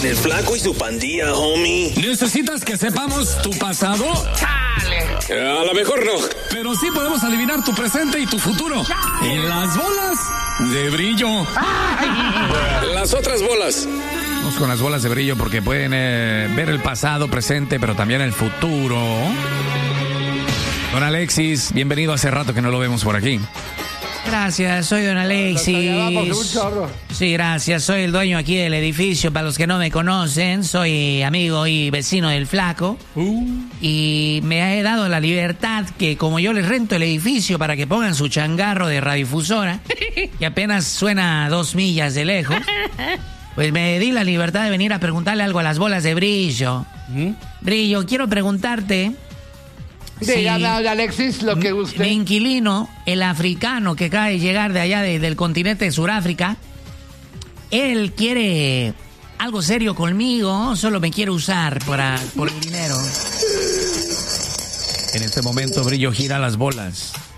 en el Flaco y su pandilla, homie. ¿Necesitas que sepamos tu pasado? ¡Chale! A lo mejor no. Pero sí podemos adivinar tu presente y tu futuro. ¡Chale! En las bolas de brillo. ¡Ay! Las otras bolas. Vamos con las bolas de brillo porque pueden ver el pasado, presente, pero también el futuro. Don Alexis, bienvenido. Hace rato que no lo vemos por aquí. Gracias, soy don Alexis. Sí, gracias, soy el dueño aquí del edificio. Para los que no me conocen, soy amigo y vecino del Flaco. Y me he dado la libertad que como yo les rento el edificio para que pongan su changarro de radiodifusora, que apenas suena a 2 millas de lejos, pues me di la libertad de venir a preguntarle algo a las bolas de brillo. Brillo, quiero preguntarte... Dígame, Alexis, lo que usted... Mi inquilino, el africano que acaba de llegar de allá del continente de Sudáfrica, él quiere algo serio conmigo, solo me quiere usar por el dinero. En este momento, Brillo gira las bolas.